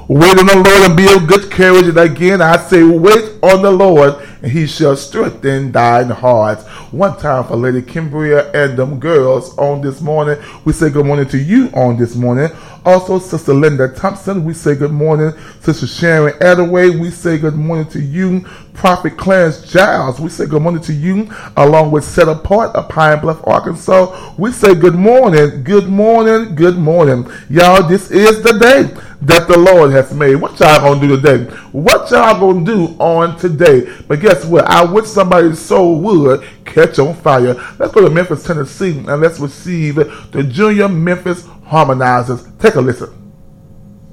Wait on the Lord and be of good courage. And again, I say, wait on the Lord, and he shall strengthen thine hearts. One time for Lady Kimbria and them girls on this morning. We say good morning to you on this morning. Also, Sister Linda Thompson, we say good morning. Sister Sharon Attaway, we say good morning to you. Prophet Clarence Giles, we say good morning to you, along with Set Apart of Pine Bluff, Arkansas. We say good morning, good morning, good morning. Y'all, this is the day that the Lord has made. What y'all gonna do today? What y'all gonna do on today? But guess what? I wish somebody's soul would catch on fire. Let's go to Memphis, Tennessee, and let's receive the Junior Memphis Harmonizers. Take a listen.